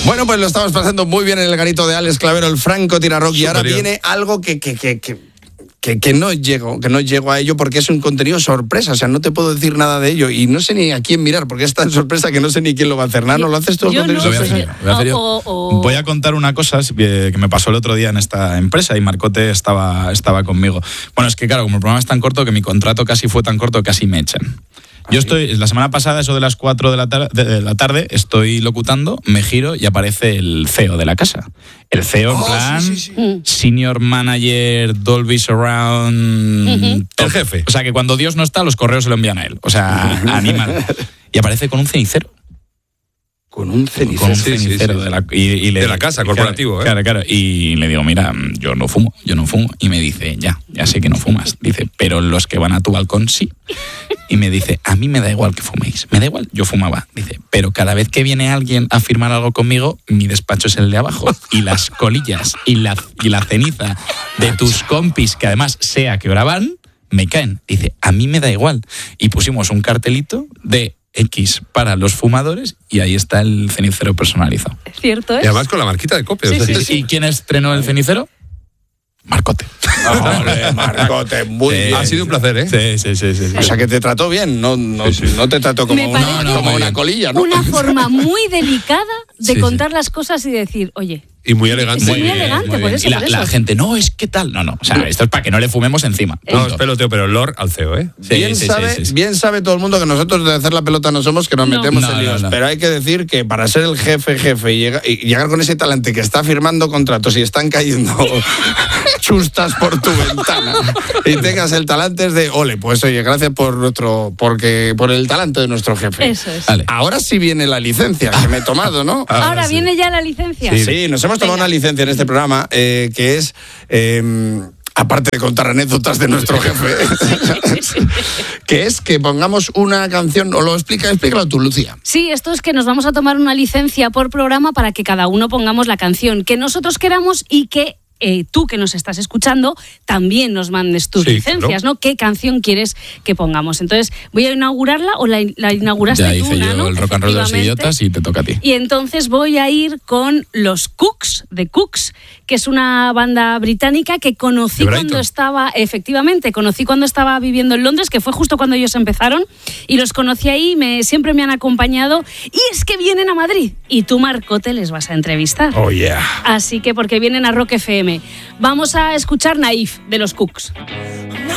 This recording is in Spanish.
Bueno, pues lo estamos pasando muy bien en el garito de Alex Clavero, el Franco Tirarock, y ahora viene algo que no llego a ello porque es un contenido sorpresa, o sea, no te puedo decir nada de ello y no sé ni a quién mirar porque es tan sorpresa que no sé ni quién lo va a hacer. ¿No lo haces tú el contenido sorpresa? Voy a contar una cosa que me pasó el otro día en esta empresa y Marcote estaba conmigo. Bueno, es que claro, como el programa es tan corto que mi contrato casi fue tan corto que casi me echan. Yo estoy, la semana pasada, eso de las 4 de la tarde, estoy locutando, me giro y aparece el CEO de la casa. El CEO, en plan, Senior Manager, Dolby Surround... El jefe. O sea, que cuando Dios no está, los correos se lo envían a él. O sea, animal. Y aparece con un cenicero. Con un cenicero. Con un cenicero sí. de la casa, corporativo, Claro. Y le digo, mira, yo no fumo. Y me dice, ya sé que no fumas. Dice, pero los que van a tu balcón sí. Y me dice, a mí me da igual que fuméis. Me da igual, yo fumaba. Dice, pero cada vez que viene alguien a firmar algo conmigo, mi despacho es el de abajo. Y las colillas y la ceniza de tus compis, que además sea que hora van, me caen. Dice, a mí me da igual. Y pusimos un cartelito de X para los fumadores y ahí está el cenicero personalizado. ¿Cierto es? Y además con la marquita de Cope. Sí. ¿Y quién estrenó el cenicero? Marcote. Marcote, muy bien. Ha sido un placer, ¿eh? Sí. O sea, que te trató bien, no te trató como una colilla, ¿no? Una forma muy delicada de contar las cosas y decir, oye... Y muy elegante. Muy elegante, por eso. Y la gente, no, es que tal. No. O sea, esto es para que no le fumemos encima. No, es peloteo, pero Lord al CEO, ¿eh? Bien sabe todo el mundo que nosotros de hacer la pelota no somos, que nos metemos en líos. Pero hay que decir que para ser el jefe y llegar con ese talante que está firmando contratos y están cayendo chustas por tu ventana y tengas el talante es de, ole, pues oye, gracias por el talante de nuestro jefe. Eso es. Vale. Ahora sí viene la licencia que me he tomado, ¿no? Ahora viene ya la licencia. Sí, nos hemos tomado una licencia en este programa que es, aparte de contar anécdotas de nuestro jefe, que es que pongamos una canción, o lo explícalo tú, Lucía. Sí, esto es que nos vamos a tomar una licencia por programa para que cada uno pongamos la canción que nosotros queramos y que tú que nos estás escuchando también nos mandes tus licencias, claro. ¿No? ¿Qué canción quieres que pongamos? Entonces, ¿voy a inaugurarla o la inauguraste tú? Ya hice yo, ¿no? El rock and roll de los idiotas y te toca a ti. Y entonces voy a ir con los Cooks, de Cooks, que es una banda británica que conocí cuando estaba viviendo en Londres, que fue justo cuando ellos empezaron, y los conocí ahí, siempre me han acompañado, y es que vienen a Madrid, y tú, Marcote, les vas a entrevistar. Oh, yeah. Así que porque vienen a Rock FM. Vamos a escuchar Naif de los Cooks.